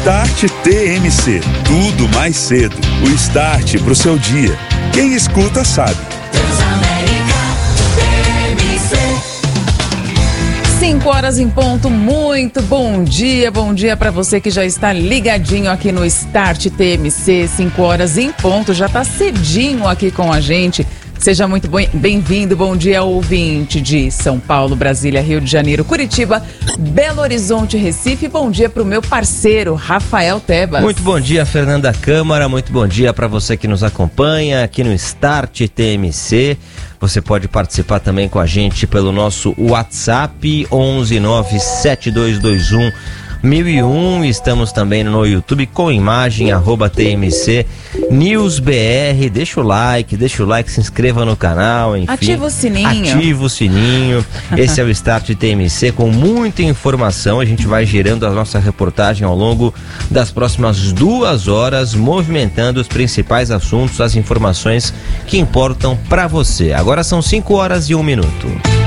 Start TMC, tudo mais cedo. O start pro seu dia. Quem escuta sabe. 5 horas em ponto, muito bom dia para você que já está ligadinho aqui no Start TMC, 5 horas em ponto, já está cedinho aqui com a gente. Seja muito bem-vindo, bom dia ouvinte de São Paulo, Brasília, Rio de Janeiro, Curitiba, Belo Horizonte, Recife. Bom dia para o meu parceiro, Rafael Tebas. Muito bom dia, Fernanda Câmara, muito bom dia para você que nos acompanha aqui no Start TMC. Você pode participar também com a gente pelo nosso WhatsApp 1197221 1001. Estamos também no YouTube com imagem @TMC News BR. Deixa o like, se inscreva no canal, enfim. Ativa o sininho. Ativa o sininho. Esse é o Start TMC com muita informação. A gente vai gerando a nossa reportagem ao longo das próximas 2 horas, movimentando os principais assuntos, as informações que importam para você. Agora são 5 horas e 1 minuto.